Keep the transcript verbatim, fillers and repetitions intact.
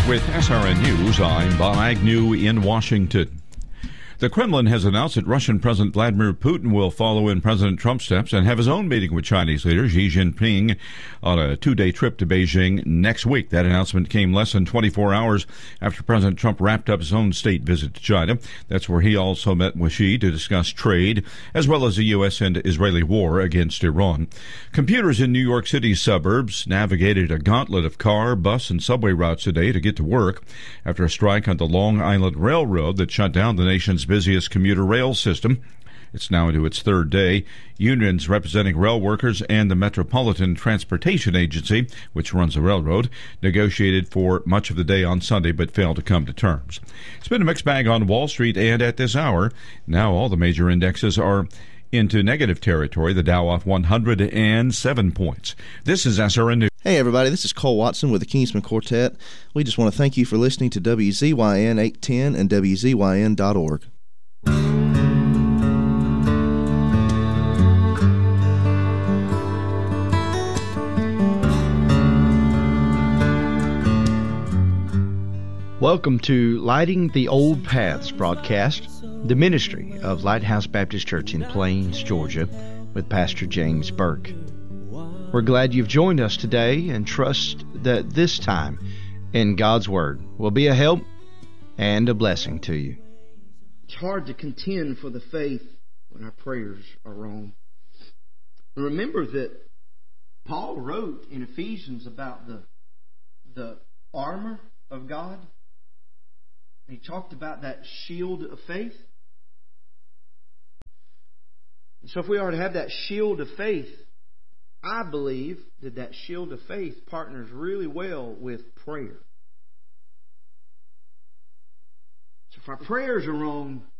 With S R N News, I'm Bob Agnew in Washington. The Kremlin has announced that Russian President Vladimir Putin will follow in President Trump's steps and have his own meeting with Chinese leader Xi Jinping on a two-day trip to Beijing next week. That announcement came less than twenty-four hours after President Trump wrapped up his own state visit to China. That's where he also met with Xi to discuss trade, as well as the U S and Israeli war against Iran. Computers in New York City's suburbs navigated a gauntlet of car, bus, and subway routes today to get to work after a strike on the Long Island Railroad that shut down the nation's busiest commuter rail system. It's now into its third day. Unions representing rail workers and the Metropolitan Transportation Agency, which runs the railroad, negotiated for much of the day on Sunday but failed to come to terms. It's been a mixed bag on Wall Street and at this hour. Now all the major indexes are into negative territory. The Dow off one hundred seven points. This is S R N News. Hey everybody, this is Cole Watson with the Kingsman Quartet. We just want to thank you for listening to W Z Y N eight ten and W Z Y N dot org. Welcome to Lighting the Old Paths broadcast, the ministry of Lighthouse Baptist Church in Plains, Georgia, with Pastor James Burke. We're glad you've joined us today and trust that this time in God's Word will be a help and a blessing to you. It's hard to contend for the faith when our prayers are wrong. Remember that Paul wrote in Ephesians about the, the armor of God. He talked about that shield of faith. So if we are to have that shield of faith, I believe that that shield of faith partners really well with prayer. So if our prayers are wrong,